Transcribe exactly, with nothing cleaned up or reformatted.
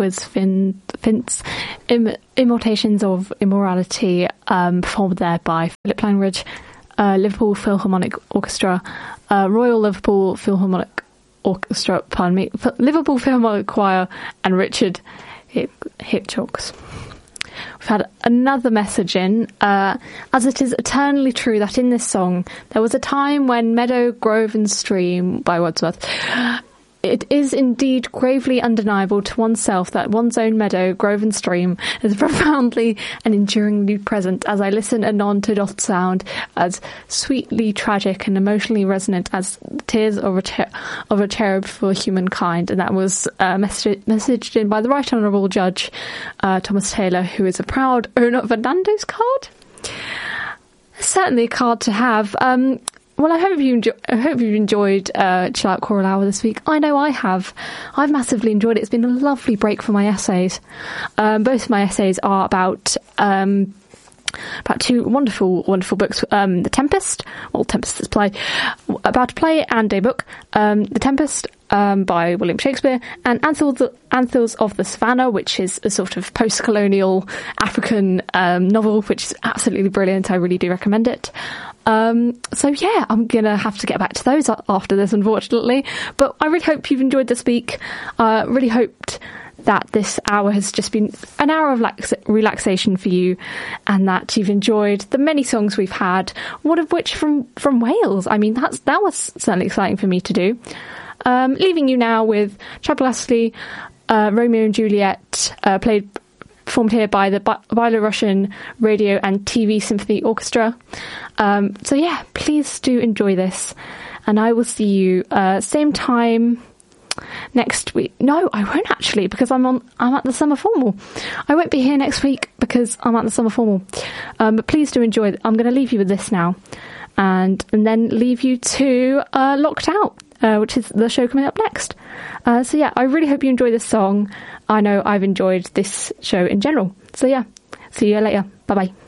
was Fin, Fin's Im, Immortations of Immorality, um, performed there by Philip Langridge, uh, Liverpool Philharmonic Orchestra, uh, Royal Liverpool Philharmonic Orchestra, pardon me, Liverpool Philharmonic Choir, and Richard Hitchcocks. We've had another message in, uh, as it is eternally true that in this song there was a time when meadow, grove and stream by Wordsworth. It is indeed gravely undeniable to oneself that one's own meadow, grove and stream is profoundly and enduringly present as I listen anon to doth sound as sweetly tragic and emotionally resonant as the tears of a, ter- of a cherub for humankind. And that was uh, mess- messaged in by the Right Honourable Judge uh, Thomas Taylor, who is a proud owner of a Nando's card. Certainly a card to have. Um, Well, I hope you enjoy, I hope you've enjoyed uh, Chill Out Choral Hour this week. I know I have. I've massively enjoyed it. It's been a lovely break for my essays. Um, both of my essays are about um, about two wonderful, wonderful books. Um, The Tempest, well, Tempest is play, about a play and a book. Um, The Tempest um, by William Shakespeare, and Anthems, Anthems of the Savannah, which is a sort of post-colonial African um, novel, which is absolutely brilliant. I really do recommend it. Um, so yeah, I'm gonna have to get back to those after this, unfortunately. But I really hope you've enjoyed this week. I uh, really hoped that this hour has just been an hour of lax- relaxation for you, and that you've enjoyed the many songs we've had, one of which from, from Wales. I mean, that's, that was certainly exciting for me to do. Um, leaving you now with Chad Leslie, uh, Romeo and Juliet, uh, played performed here by the Byelorussian Radio and T V Symphony Orchestra. Um, so yeah, please do enjoy this, and I will see you uh, same time next week. No, I won't actually, because I'm on. I'm at the summer formal. I won't be here next week because I'm at the summer formal. Um, but please do enjoy. I'm going to leave you with this now, and and then leave you to uh, Locked Out, uh, which is the show coming up next. Uh, so yeah, I really hope you enjoy this song. I know I've enjoyed this show in general. So yeah, see you later. Bye bye.